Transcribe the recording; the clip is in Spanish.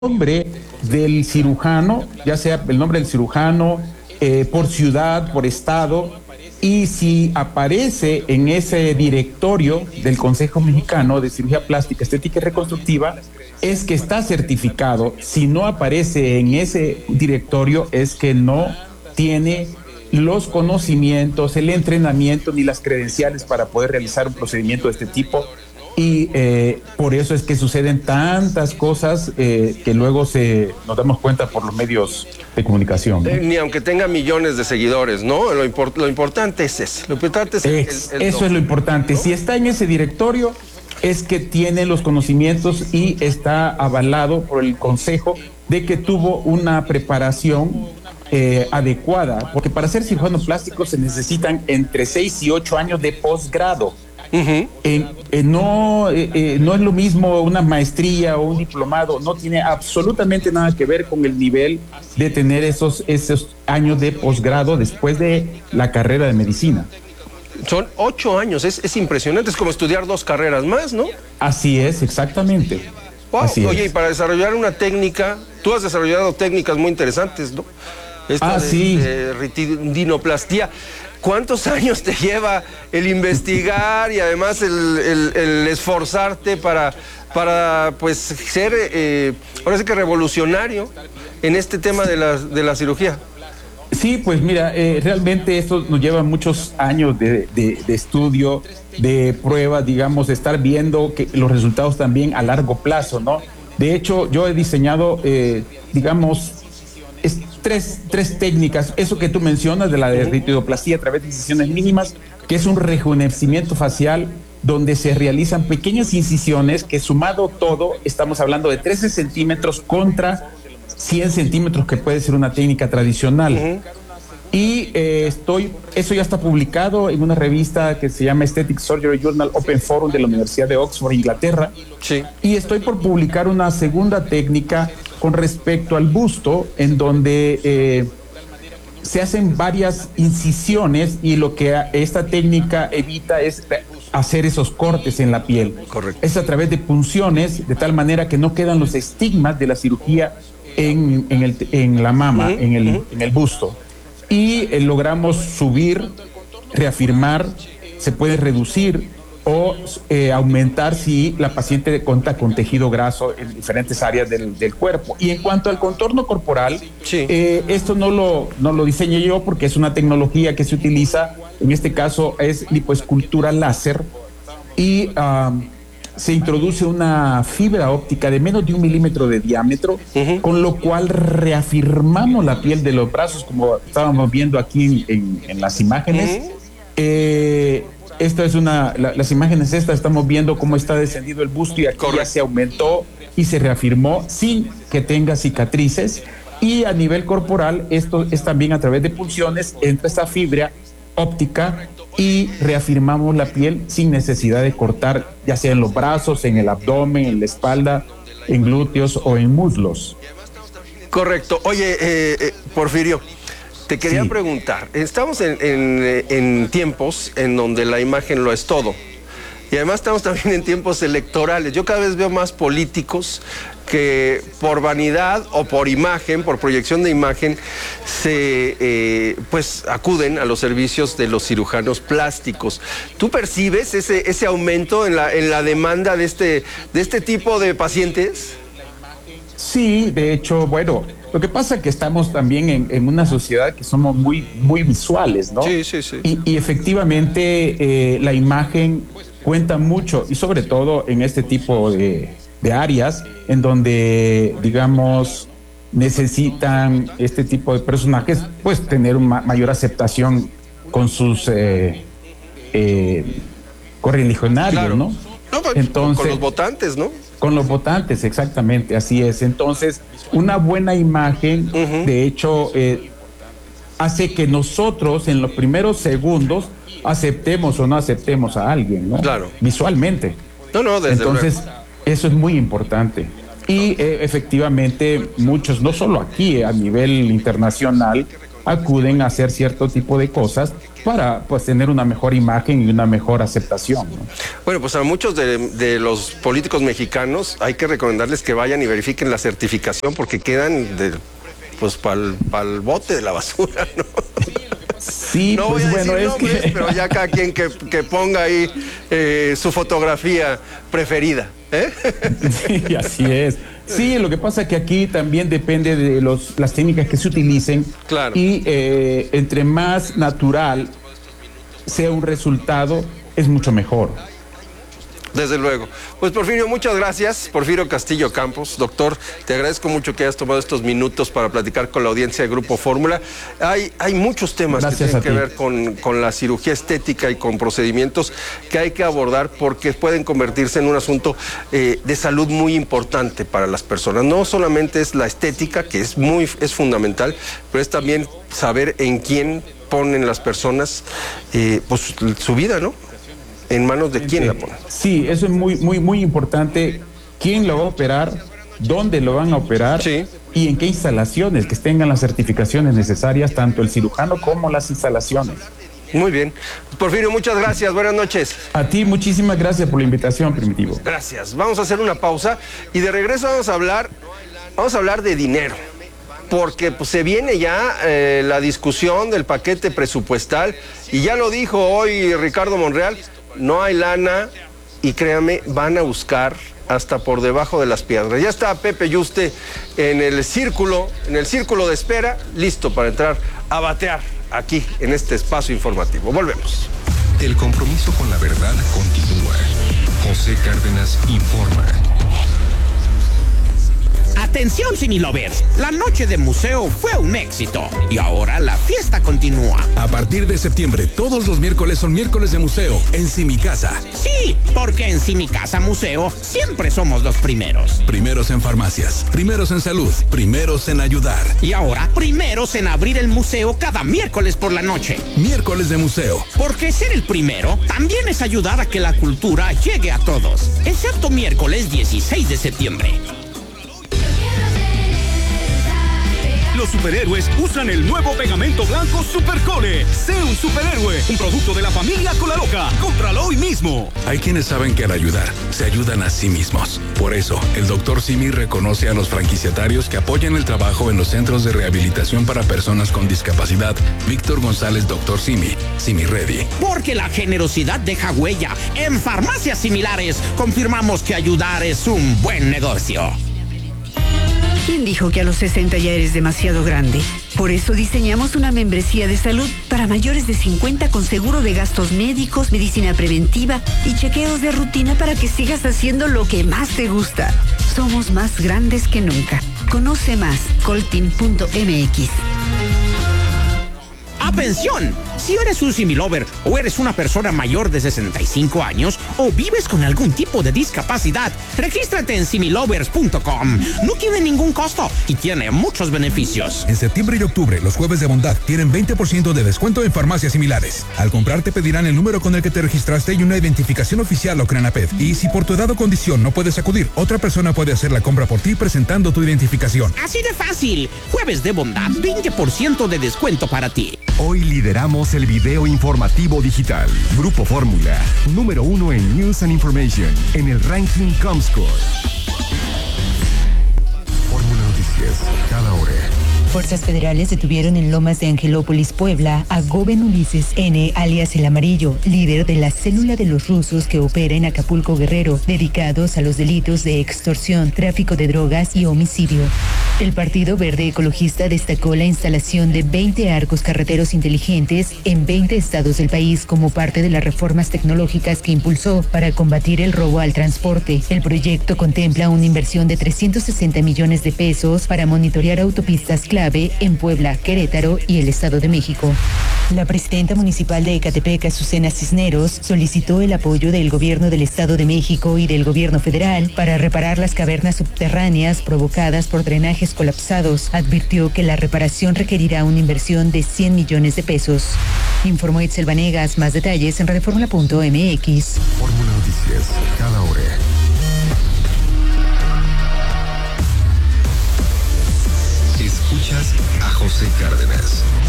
nombre del cirujano, ya sea el nombre del cirujano, por ciudad, por estado, y si aparece en ese directorio del Consejo Mexicano de Cirugía Plástica, Estética y Reconstructiva, es que está certificado. Si no aparece en ese directorio, es que no tiene los conocimientos, el entrenamiento ni las credenciales para poder realizar un procedimiento de este tipo. Y por eso es que suceden tantas cosas que luego nos damos cuenta por los medios de comunicación, ¿no? Ni aunque tenga millones de seguidores, ¿no? Lo importante es eso. Lo importante es eso es lo importante, ¿no? Si está en ese directorio, es que tiene los conocimientos y está avalado por el Consejo de que tuvo una preparación adecuada, porque para ser cirujano plástico se necesitan entre 6 y 8 años de posgrado. No es lo mismo una maestría o un diplomado, no tiene absolutamente nada que ver con el nivel de tener esos años de posgrado después de la carrera de medicina. Son 8 años, es impresionante, es como estudiar 2 carreras más, ¿no? Así es, exactamente. Wow. Así Oye, es. Y para desarrollar una técnica, tú has desarrollado técnicas muy interesantes, ¿no? Sí. Ritidinoplastía. ¿Cuántos años te lleva el investigar y además el esforzarte para pues ser, ahora sí que revolucionario en este tema de la cirugía? Sí, pues mira, realmente esto nos lleva muchos años de estudio, de prueba, digamos, de estar viendo que los resultados también a largo plazo, ¿no? De hecho, yo he diseñado, digamos, tres técnicas, eso que tú mencionas de la de ritidoplastia a través de incisiones mínimas, que es un rejuvenecimiento facial donde se realizan pequeñas incisiones que sumado todo, estamos hablando de 13 centímetros contra 100 centímetros que puede ser una técnica tradicional. Y eso ya está publicado en una revista que se llama Aesthetic Surgery Journal Open Forum de la Universidad de Oxford, Inglaterra. Sí. Y estoy por publicar una segunda técnica con respecto al busto, en donde se hacen varias incisiones y lo que esta técnica evita es hacer esos cortes en la piel. Correcto. Es a través de punciones, de tal manera que no quedan los estigmas de la cirugía en la mama, en el busto. Y logramos subir, reafirmar, se puede reducir o aumentar si la paciente cuenta con tejido graso en diferentes áreas del cuerpo. Y en cuanto al contorno corporal, sí. Esto no lo diseñé yo porque es una tecnología que se utiliza, en este caso es lipoescultura láser, y se introduce una fibra óptica de menos de 1 milímetro de diámetro, con lo cual reafirmamos la piel de los brazos, como estábamos viendo aquí en las imágenes. Esta es las imágenes estamos viendo cómo está descendido el busto y aquí ya se aumentó y se reafirmó sin que tenga cicatrices. Y a nivel corporal, esto es también a través de punciones, entra esta fibra óptica y reafirmamos la piel sin necesidad de cortar, ya sea en los brazos, en el abdomen, en la espalda, en glúteos o en muslos. Correcto. Oye, Porfirio, te quería preguntar, estamos en tiempos en donde la imagen lo es todo. Y además estamos también en tiempos electorales. Yo cada vez veo más políticos que por vanidad o por imagen, por proyección de imagen, pues acuden a los servicios de los cirujanos plásticos. ¿Tú percibes ese aumento en la demanda de este tipo de pacientes? Sí, de hecho, bueno, lo que pasa es que estamos también en una sociedad que somos muy, muy visuales, ¿no? Sí. Y efectivamente la imagen cuenta mucho, y sobre todo en este tipo de áreas en donde, digamos, necesitan este tipo de personajes, pues tener una mayor aceptación con sus correligionarios, claro. ¿no? Entonces, con los votantes, ¿no? Con los votantes, exactamente, así es. Entonces, una buena imagen, de hecho, hace que nosotros en los primeros segundos aceptemos o no aceptemos a alguien, ¿no? Claro. Visualmente. Desde Entonces, luego. Eso es muy importante. Y efectivamente, muchos, no solo aquí, a nivel internacional, acuden a hacer cierto tipo de cosas para pues tener una mejor imagen y una mejor aceptación, ¿no? Bueno, pues a muchos de los políticos mexicanos hay que recomendarles que vayan y verifiquen la certificación porque quedan pues para el bote de la basura, ¿no? Sí, no pues voy a bueno, decir es nombres, que... pero ya cada quien que ponga ahí su fotografía preferida, ¿eh? Sí, así es. Sí, lo que pasa es que aquí también depende de las técnicas que se utilicen. Claro. Y entre más natural sea un resultado, es mucho mejor. Desde luego. Pues Porfirio, muchas gracias. Porfirio Castillo Campos, doctor, te agradezco mucho que hayas tomado estos minutos para platicar con la audiencia de Grupo Fórmula. Hay muchos temas que tienen que ver con la cirugía estética y con procedimientos que hay que abordar porque pueden convertirse en un asunto de salud muy importante para las personas. No solamente es la estética, que es fundamental, pero es también saber en quién ponen las personas pues su vida, ¿no? ¿En manos de quién la ponen? Sí, eso es muy importante. ¿Quién lo va a operar? ¿Dónde lo van a operar? Sí. Y en qué instalaciones, que tengan las certificaciones necesarias, tanto el cirujano como las instalaciones. Muy bien. Porfirio, muchas gracias. Buenas noches. A ti, muchísimas gracias por la invitación, Primitivo. Gracias. Vamos a hacer una pausa y de regreso vamos a hablar de dinero. Porque pues, se viene ya la discusión del paquete presupuestal y ya lo dijo hoy Ricardo Monreal, no hay lana y créame, van a buscar hasta por debajo de las piedras. Ya está Pepe Yuste en el círculo de espera, listo para entrar a batear aquí en este espacio informativo. Volvemos. El compromiso con la verdad continúa. José Cárdenas informa. Atención, Cinelovers, la noche de museo fue un éxito y ahora la fiesta continúa. A partir de septiembre, todos los miércoles son miércoles de museo en Simicasa. Sí, porque en Simicasa Museo siempre somos los primeros. Primeros en farmacias, primeros en salud, primeros en ayudar. Y ahora, primeros en abrir el museo cada miércoles por la noche. Miércoles de museo. Porque ser el primero también es ayudar a que la cultura llegue a todos. Excepto miércoles 16 de septiembre. Los superhéroes usan el nuevo pegamento blanco Supercole. Sé un superhéroe, un producto de la familia Colaloca. Cómpralo hoy mismo. Hay quienes saben que al ayudar, se ayudan a sí mismos. Por eso, el Dr. Simi reconoce a los franquiciatarios que apoyan el trabajo en los centros de rehabilitación para personas con discapacidad. Víctor González, Dr. Simi, Simi Ready. Porque la generosidad deja huella. En farmacias similares, confirmamos que ayudar es un buen negocio. ¿Quién dijo que a los 60 ya eres demasiado grande? Por eso diseñamos una membresía de salud para mayores de 50 con seguro de gastos médicos, medicina preventiva y chequeos de rutina para que sigas haciendo lo que más te gusta. Somos más grandes que nunca. Conoce más, colteam.mx. ¡Atención! Si eres un Similover o eres una persona mayor de 65 años o vives con algún tipo de discapacidad, regístrate en similovers.com. No tiene ningún costo y tiene muchos beneficios. En septiembre y octubre, los jueves de bondad tienen 20% de descuento en farmacias similares. Al comprar te pedirán el número con el que te registraste y una identificación oficial o Crenaped. Y si por tu edad o condición no puedes acudir, otra persona puede hacer la compra por ti presentando tu identificación. Así de fácil. Jueves de bondad, 20% de descuento para ti. Hoy lideramos el video informativo digital. Grupo Fórmula, número 1 en News and Information, en el ranking Comscore. Fórmula Noticias, cada hora. Fuerzas federales detuvieron en Lomas de Angelópolis, Puebla, a Goben Ulises N., alias El Amarillo, líder de la célula de los rusos que opera en Acapulco, Guerrero, dedicados a los delitos de extorsión, tráfico de drogas y homicidio. El Partido Verde Ecologista destacó la instalación de 20 arcos carreteros inteligentes en 20 estados del país como parte de las reformas tecnológicas que impulsó para combatir el robo al transporte. El proyecto contempla una inversión de 360 millones de pesos para monitorear autopistas clave en Puebla, Querétaro y el Estado de México. La presidenta municipal de Ecatepec, Azucena Cisneros, solicitó el apoyo del gobierno del Estado de México y del gobierno federal para reparar las cavernas subterráneas provocadas por drenajes colapsados. Advirtió que la reparación requerirá una inversión de 100 millones de pesos. Informó Itzel Vanegas. Más detalles en radioformula.mx. Fórmula Noticias, cada hora. Escuchas a José Cárdenas.